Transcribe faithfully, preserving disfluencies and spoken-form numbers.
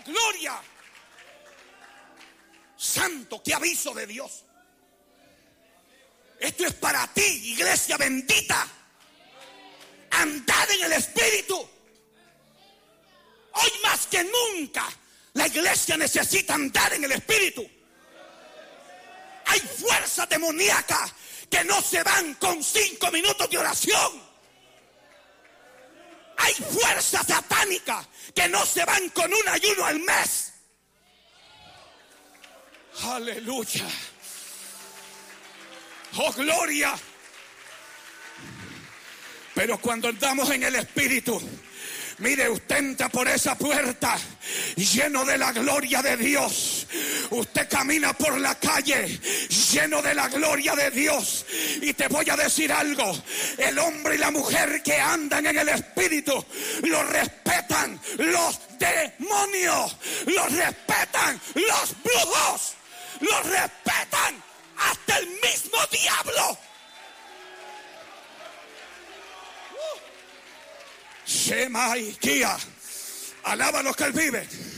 gloria. Santo, qué aviso de Dios. Esto es para ti, iglesia bendita. Andad en el Espíritu. Hoy más que nunca la iglesia necesita andar en el Espíritu. Hay fuerzas demoníacas que no se van con cinco minutos de oración. Hay fuerzas satánicas que no se van con un ayuno al mes. Aleluya. Oh, gloria. Pero cuando andamos en el Espíritu, mire, usted entra por esa puerta lleno de la gloria de Dios. Usted camina por la calle lleno de la gloria de Dios. Y te voy a decir algo. El hombre y la mujer que andan en el Espíritu lo respetan los demonios. Los respetan los brujos. Los respetan hasta el mismo diablo. Shema y Kia. Alaba a los que él vive.